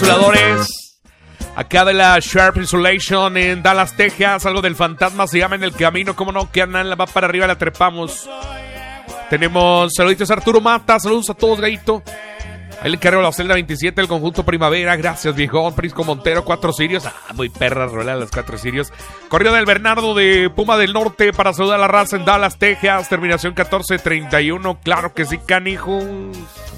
insuladores. Acá de la Sharp Insulation en Dallas, Texas. Algo del fantasma se llama En el Camino. ¿Cómo no? Que Ana va para arriba, la trepamos. Tenemos saluditos a Arturo Mata. Saludos a todos, gallito. Ahí le encargo la celda 27, el conjunto Primavera. Gracias, viejón. Prisco Montero, 4 sirios. Muy perra, rola las 4 sirios. Corrido del Bernardo de Puma del Norte para saludar a la raza en Dallas, Texas. Terminación 1431. Claro que sí, canijos.